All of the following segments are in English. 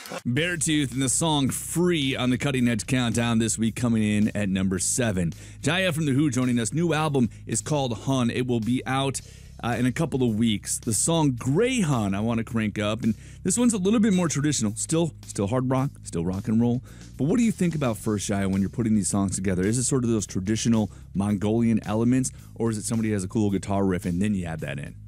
Beartooth and the song Free on the Cutting Edge Countdown this week, coming in at number 7. Jaya from The Who joining us. New album is called Hun. It will be out in a couple of weeks. The song Grey Hun I want to crank up, and this one's a little bit more traditional. Still hard rock, still rock and roll. But what do you think about first, Jaya, when you're putting these songs together? Is it sort of those traditional Mongolian elements, or is it somebody who has a cool guitar riff and then you add that in?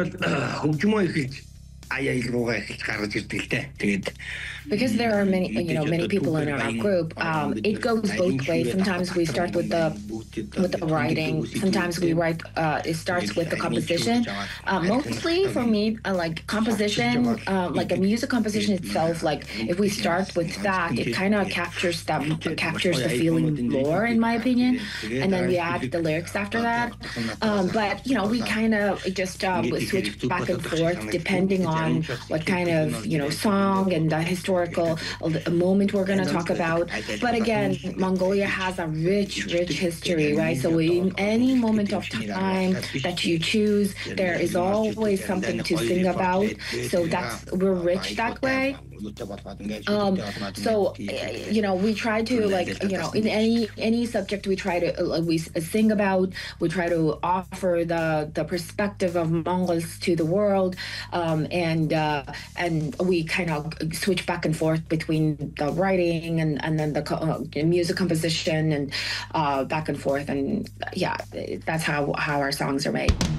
Because there are many people in our group, it goes both ways. Sometimes we start with the writing. Sometimes we write. It starts with the composition. Mostly for me, like composition, like a music composition itself. Like if we start with that, it kind of captures the feeling more, in my opinion. And then we add the lyrics after that. But we kind of just switch back and forth depending on what kind of song and the historical moment we're going to talk about. But again, Mongolia has a rich history, right? So in any moment of time that you choose, there is always something to sing about. So we're rich that way. So we try to in any subject we try to we sing about. We try to offer the perspective of Mongols to the world, and we kind of switch back and forth between the writing and then the music composition and back and forth, and that's how our songs are made.